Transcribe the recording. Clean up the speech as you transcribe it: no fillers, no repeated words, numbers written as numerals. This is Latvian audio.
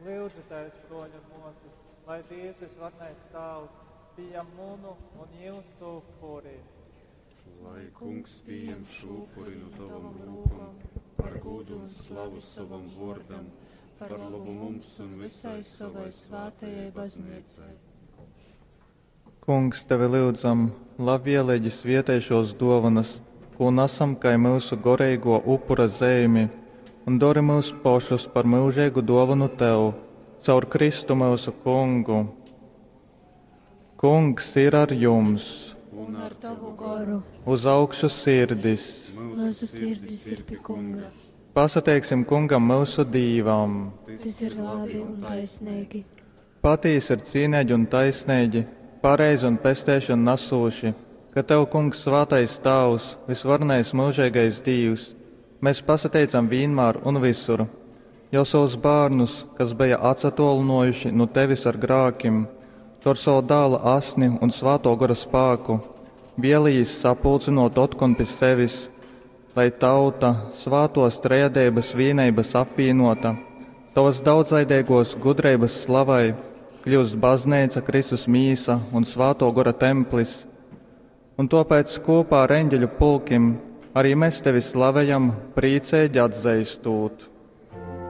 Lūdzu, Tēvs, kroļa mūsu, lai Dievs varnais tavs, pieņem mūnu un jūsu upuri. Lai Kungs pieņem šo upuri no tavam rūkam, par godu un slavu savam vārdam, par labu mums un visai savai svētajai baznīcai. Kungs, tevi lūdzam, labvēlīgis vietēšos dovanas, ko nesam kai mūsu gorīgo upura zemi, un dori mūs pašus par mūžīgu dovanu tev, caur Kristu mūsu Kungu. Kungs ir ar jums, Un ar tavu garu uz augšu sirdis. mūsu sirdis ir pie Kunga. Pasateiksim Kungam mūsu dīvām. Tas ir labi un taisnīgi. Patīs ir cīnēģi un taisnēģi, pareizi un pestēšanu nasūši, ka tev, Kungs, svētais tavs, visvarnais mūžīgais Dievs, mēs pasateicam vienmēr un visur, jau savus bērnus, kas bija atsatolinojuši no tevis ar grākim, ar savu dāla asni un svāto gara spēku, bielījis sapulcinot otkon pie sevis, lai tauta svātos trejadības vienības apvienota, tavas daudzaidīgos gudrības slavai, kļūst baznīca, Kristus mīsa un svāto gara templis. Un tāpēc kopā ar eņģeļu pulkim arī mēs tevi slavējam, priecēji atzīstot.